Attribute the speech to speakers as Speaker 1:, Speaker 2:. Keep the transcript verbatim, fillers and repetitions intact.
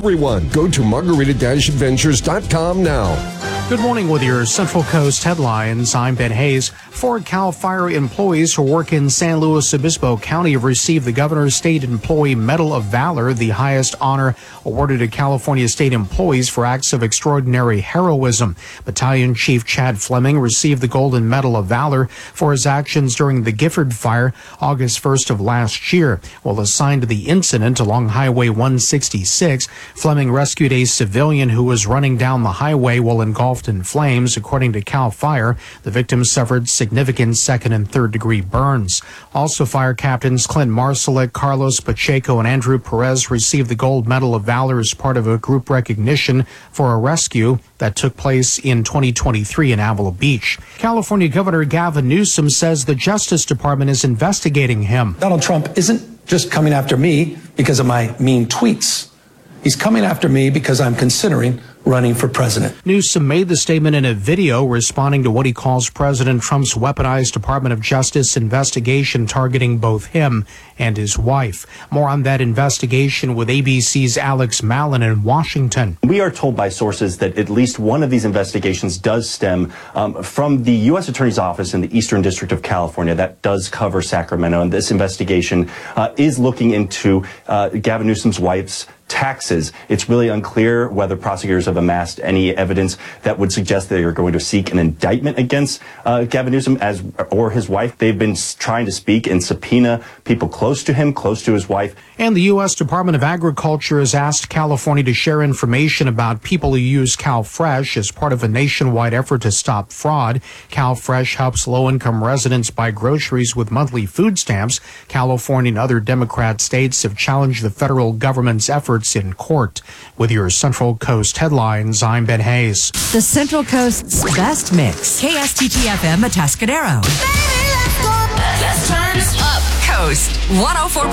Speaker 1: everyone. Go to margarita dash adventures dot com now.
Speaker 2: Good morning with your Central Coast headlines. I'm Ben Hayes. Four CAL FIRE employees who work in San Luis Obispo County have received the Governor's State Employee Medal of Valor, the highest honor awarded to California state employees for acts of extraordinary heroism. Battalion Chief Chad Fleming received the Golden Medal of Valor for his actions during the Gifford Fire August first of last year. While assigned to the incident along Highway one sixty-six, Fleming rescued a civilian who was running down the highway while engulfed in flames. According to CAL FIRE, the victim suffered significant second and third degree burns. Also, fire captains Clint Marsalek, Carlos Pacheco, and Andrew Perez received the Gold Medal of Valor as part of a group recognition for a rescue that took place in twenty twenty-three in Avila Beach. California Governor Gavin Newsom says the Justice Department is investigating him.
Speaker 3: Donald Trump isn't just coming after me because of my mean tweets. He's coming after me because I'm considering running for president.
Speaker 2: Newsom made the statement in a video responding to what he calls President Trump's weaponized Department of Justice investigation targeting both him and his wife. More on that investigation with A B C's Alex Mallon in Washington.
Speaker 4: We are told by sources that at least one of these investigations does stem um, from the U S Attorney's Office in the Eastern District of California that does cover Sacramento. And this investigation uh, is looking into uh, Gavin Newsom's wife's taxes. It's really unclear whether prosecutors have amassed any evidence that would suggest they are going to seek an indictment against uh, Gavin Newsom as or his wife. They've been trying to speak and subpoena people close to him, close to his wife.
Speaker 2: And the U S Department of Agriculture has asked California to share information about people who use CalFresh as part of a nationwide effort to stop fraud. CalFresh helps low-income residents buy groceries with monthly food stamps. California and other Democrat states have challenged the federal government's efforts in court. With your Central Coast headlines, I'm Ben Hayes.
Speaker 5: The Central Coast's best mix. K S T T F M Atascadero. Baby, let's go. Let's turn this up. Coast one oh four.